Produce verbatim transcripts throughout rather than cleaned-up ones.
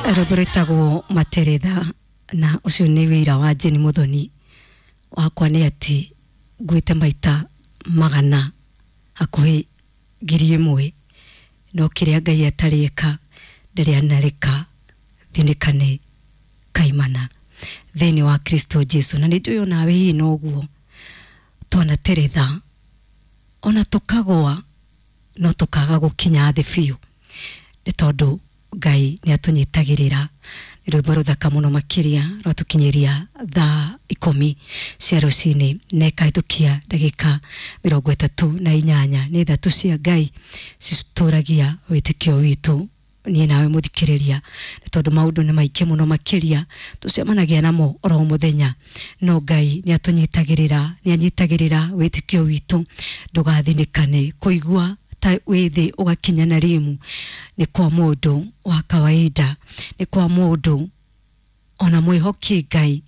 Robertago Materetha na ucio ni wira wa Jeni Muthoni wakwa ni ati gwite maita magana hakuhi ngiri imwe no kiria Ngai atarika ndari anarika thinikane kaimana thini wa Kristo Jesu na nijuyo nawe hi noguo twana Teretha ona tukagwa no tukaga gukinya thi biu ni tondu Ngai ni atunyitagirira rwimbo ruthaka muno makiria rwatukinyiria thaa ikumi cia rucini nekahitukia ndagika mirongo itatu na inyanya ni thatu cia Ngai cituragia witikio witu ni nawe muthikiriria tondu maundu ni maike muno makiria tucemanagia namo oro muthenya no Ngai ni atunyitagirira ni anyitagirira witikio witu ndugathinikane kuigua ta withi ugakinya na rimu ni kwa mundu wa kawaida ni kwa mundu ona mwihoki Ngai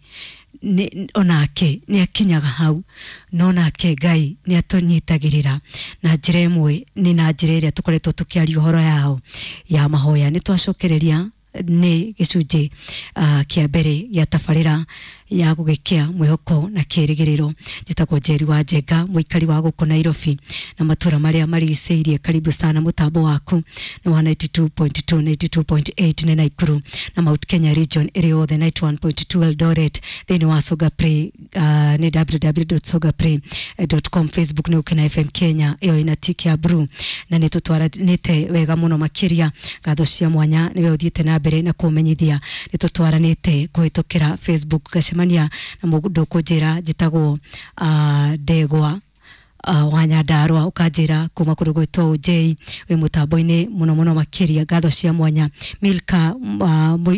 ni onake ni akinyaga hau no nake Ngai ni atunyitagirira na njira imwe ni na njira iria tukoretwo tukiaria horo yao ya mahoya ni twacokereria ni gicunji uh, kia mbere ya tafarira ya gugekia mwihoko na kirigiriro jitako Njeri wa Njenga muikari wa guko Nairobi na matura maria marigiceirie karibu sana mutambo waku ni ninety-two point two ninety-two point eight ni Naikuru na Mount Kenya region area of the ninety-one point two Eldoret thini wa Soga Play uh, ni w w w dot soga play dot com Facebook ni Ukena F M Kenya iyo inatikia bru na ni tutwara nite wega muno makiria gatho cia mwanya niwe uthiete na mbere na kumenyithia ni tutwara nite kuhitukira Facebook gacemania na mundu kujira jitagwo uh, Ndegwa uh, Wanyandarwa ukanjira kuma kuri gwitwo J we mutambo-ini muno muno makiria gatho cia mwanya Milka uh,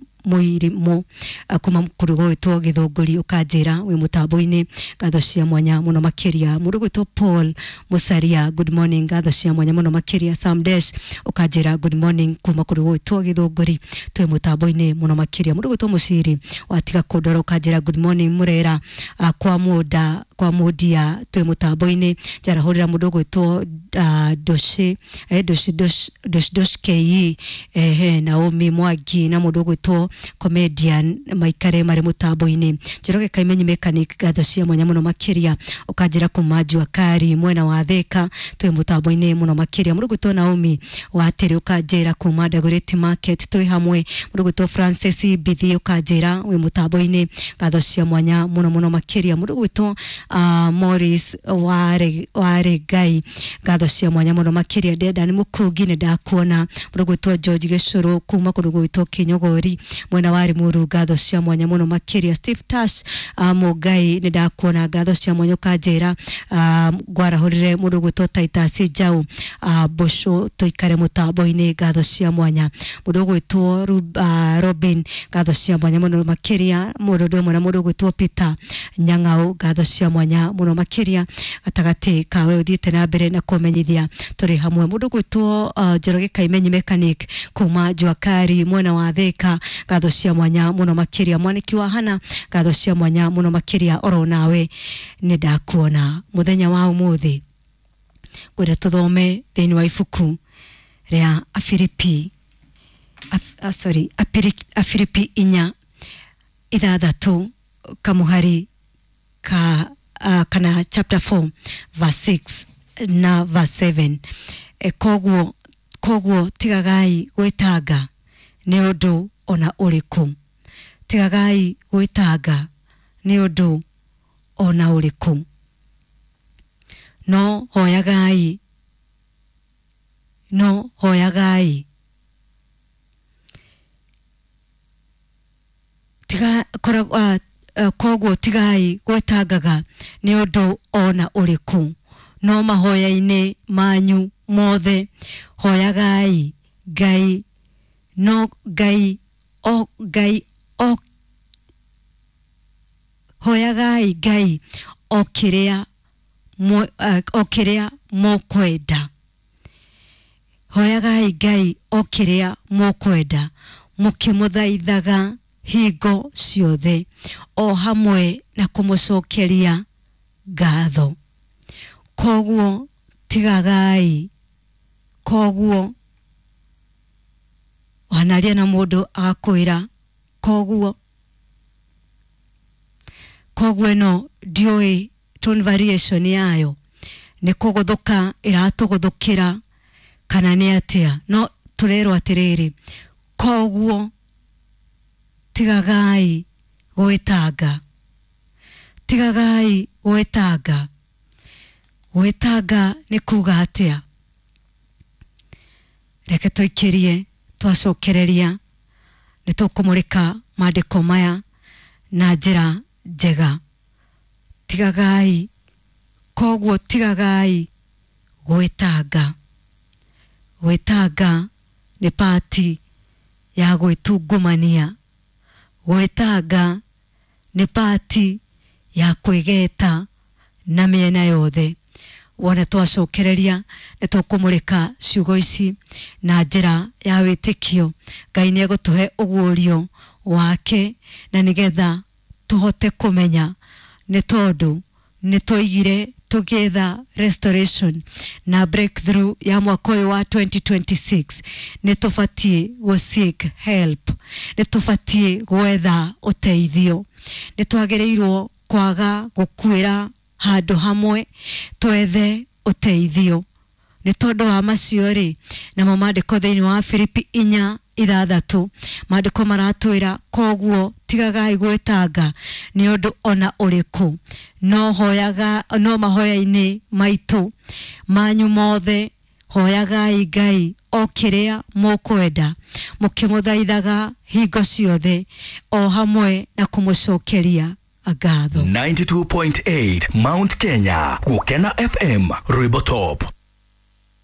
muirimo kuma kuri gwitwo Githunguri ukanjira we mutambo-ini gatho cia mwanya muno makiria mundu gwitwo Paul Musaria good morning gatho cia mwanya muno makiria Sam Dash ukanjira good morning kuma kuri gwitwo Githunguri twe mutambo-ini muno makiria mundu gwitwo Muciri watiga kundora ukanjira good morning Murera uh, kwa muda kwa mudia twe mutambo-ini jara horira mundu gwitwo uh, Doshi eh Doshi Dosh Dosh Dosh K eh Naomi Mwangi na mundu gwitwo comedian maikare mari mutambo-ini Njoroge Kaimenyi mechanic gatho cia mwanya muno makiria ukanjira kumajua kari mwena wa Thika twe mutambo-ini muno makiria mundu gwitwo Naomi watiri ukanjira kuma Dagoretti market twe hamwe mundu gwitwo Francis Bithi ukanjira we mutambo-ini gatho cia mwanya muno muno makiria mundu gwitwo uh, Morris ware ware Ngai gatho cia mwanya muno makiria Deda ni mukungi ni ndakuona mundu gwitwo George Gicuru kuma kundu gwitwo Kinyogori mwena wari muru gatho cia mwanya muno makiria Steve Tash uh, Mugai ni ndakuona gatho cia mwanya kanjira uh, gwara horire mundu gwitwo Titus Jau uh, Bosho toikare mutambo-ini gatho cia mwanya mundu gwitwo uh, Robin gatho cia mwanya muno makiria mundu mwana mundu gwitwo Peter Nyang'au gatho cia mwanya muno makiria atagati kawe uthiete na mbere na kumenyithia turi hamwe mundu gwitwo uh, Njoroge Kaimenyi mechanic kuma Juakari mwena wa Thika gatho cia mwanya muno makiria Mwaniki wa Hana gatho cia mwanya muno makiria oro nawe ni ndakuona muthenya wa umuthi gwira tuthome thini wa ifuku ria Afilipi Af, uh, sorry Afilipi inya ithathatu kamuhari ka uh, kana chapter four verse six na verse seven e kogwo kogwo tigagai gwetanga ni undu ona uriku tigagai gwetanga ni undu ona uriku no hoyagai no hoyagai tiga kora uh, Uh, kogwo tigai gwetangaga ni undu ona uriku no mahoya-ini manyu mothe hoyagai Ngai no Ngai o Ngai o hoyagai Ngai o kiria mo, uh, o kiria mokwenda hoyagai Ngai o kiria mokwenda mukimuthaithaga hingo ciothe o hamwe na kumucokeria ngatho kogwo tigagai kogwo wanaria na mundu akwira koguo koguo no dioi tone variation yayo ni kuguthuka iratuguthukira kana ni atia no turero atiriri koguo tigagai gwetanga tigagai gwetanga gwetanga ni kuga atia reke tuikirie twacokereria ni tukumurika maandiko maya na njira njega tigagai koguo tigagai gwetanga gwetanga ni pati ya gwitungumania gwetanga ni pati ya kwigeta na miena yothe wona twacokereria ni tukumurika ciugo ici na njira ya witikio Ngai ni egutuhe ugurio wake na nigetha tuhote kumenya ni tondu ni toigire together restoration na breakthrough ya mwaka wa twenty twenty-six ni tufatie go seek help ni tufatie gwetha uteithio ni twagereirwo kwaga gukwira handu hamwe twethe uteithio ni tondu wa macio ri na maandiko thiini wa Filipi inya ithathatu maandiko maratwira koguo tigagai gwetanga ni undu ona uriku no hoyaga no mahoya-ini maitu manyu mothe hoyagai Ngai o kiria mukwenda mukimuthaithaga hingo ciothe o hamwe na kumucokeria agatho. ninety-two point eight Mount Kenya, Kukena F M, Ribotop.